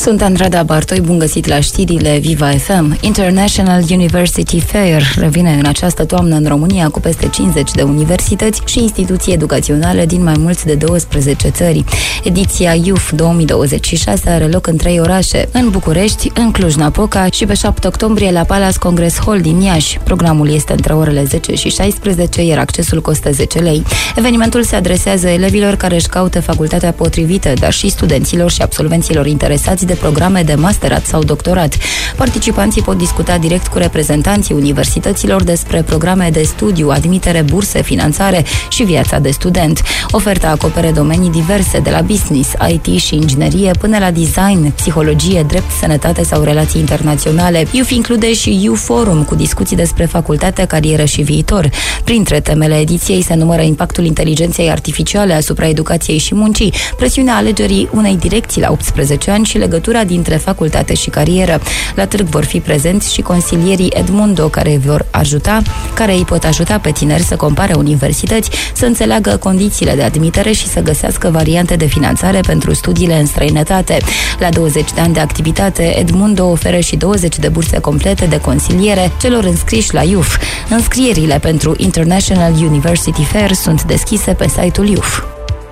Sunt Andrada Bartoi, bun găsit la știrile Viva FM. International University Fair revine în această toamnă în România cu peste 50 de universități și instituții educaționale din mai mult de 12 țări. Ediția YUF 2026 are loc în 3 orașe, în București, în Cluj-Napoca și pe 7 octombrie la Palace Congress Hall din Iași. Programul este între orele 10 și 16, iar accesul costă 10 lei. Evenimentul se adresează elevilor care își caută facultatea potrivită, dar și studenților și absolvenților interesați de programe de masterat sau doctorat. Participanții pot discuta direct cu reprezentanții universităților despre programe de studiu, admitere, burse, finanțare și viața de student. Oferta acoperă domenii diverse, de la business, IT și inginerie până la design, psihologie, drept, sănătate sau relații internaționale. YUF include și YUF Forum cu discuții despre facultate, carieră și viitor. Printre temele ediției se numără impactul inteligenței artificiale asupra educației și muncii, presiunea alegerii unei direcții la 18 ani și legătura dintre facultate și carieră. La târg vor fi prezenți și consilierii Edmundo, care îi pot ajuta pe tineri să compare universități, să înțeleagă condițiile de admitere și să găsească variante de finanțare pentru studiile în străinătate. La 20 de ani de activitate, Edmundo oferă și 20 de burse complete de consiliere celor înscriși la YUF. Înscrierile pentru International University Fair sunt deschise pe site-ul YUF.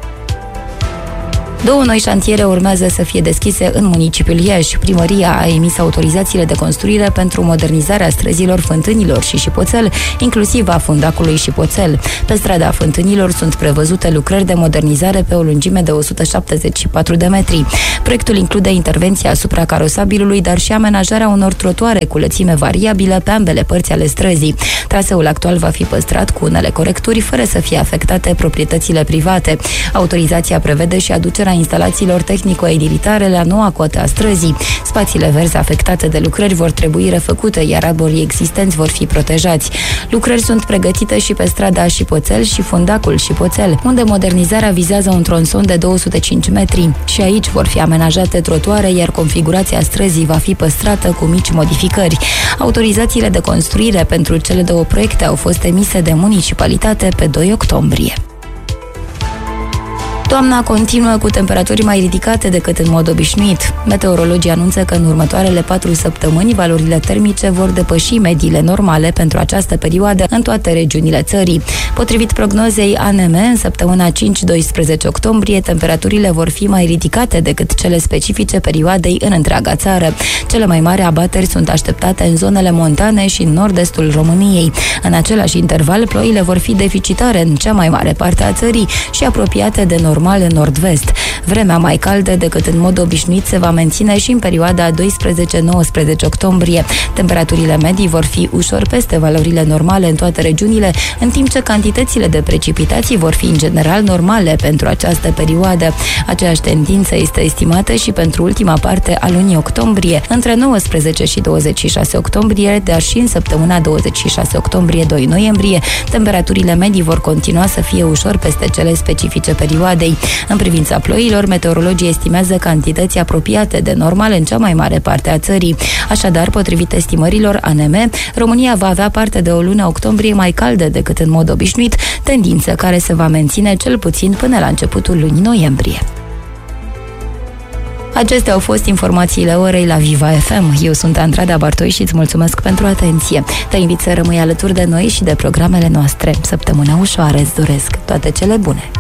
2 noi șantiere urmează să fie deschise în municipiul Iași. Primăria a emis autorizațiile de construire pentru modernizarea străzilor Fântânilor și Șipoțel, inclusiv a fundacului Șipoțel. Pe strada Fântânilor sunt prevăzute lucrări de modernizare pe o lungime de 174 de metri. Proiectul include intervenția asupra carosabilului, dar și amenajarea unor trotuare cu lățime variabilă pe ambele părți ale străzii. Traseul actual va fi păstrat cu unele corecturi, fără să fie afectate proprietățile private. Autorizația prevede și aducerea instalațiilor tehnico-edilitare la noua cotă a străzii. Spațiile verzi afectate de lucrări vor trebui refăcute, iar arborii existenți vor fi protejați. Lucrări sunt pregătite și pe strada Șipoțel și fundacul Șipoțel, unde modernizarea vizează un tronson de 205 metri. Și aici vor fi amenajate trotuare, iar configurația străzii va fi păstrată cu mici modificări. Autorizațiile de construire pentru cele 2 proiecte au fost emise de municipalitate pe 2 octombrie. Toamna continuă cu temperaturi mai ridicate decât în mod obișnuit. Meteorologii anunță că în următoarele 4 săptămâni valorile termice vor depăși mediile normale pentru această perioadă în toate regiunile țării. Potrivit prognozei ANM, în săptămâna 5-12 octombrie, temperaturile vor fi mai ridicate decât cele specifice perioadei în întreaga țară. Cele mai mari abateri sunt așteptate în zonele montane și în nord-estul României. În același interval, ploile vor fi deficitare în cea mai mare parte a țării și apropiate de normal în nord-vest. Vremea mai caldă decât în mod obișnuit se va menține și în perioada 12-19 octombrie. Temperaturile medii vor fi ușor peste valorile normale în toate regiunile, în timp ce cantitățile de precipitații vor fi în general normale pentru această perioadă. Aceeași tendință este estimată și pentru ultima parte a lunii octombrie, între 19 și 26 octombrie, dar și în săptămâna 26 octombrie-2 noiembrie, temperaturile medii vor continua să fie ușor peste cele specifice perioadei. În privința ploilor, meteorologii estimează cantități apropiate de normal în cea mai mare parte a țării. Așadar, potrivit estimărilor ANM, România va avea parte de o lună octombrie mai caldă decât în mod obișnuit, tendință care se va menține cel puțin până la începutul lunii noiembrie. Acestea au fost informațiile orei la Viva FM. Eu sunt Andrada Bartoi și îți mulțumesc pentru atenție. Te invit să rămâi alături de noi și de programele noastre. Săptămâna ușoară îți doresc. Toate cele bune!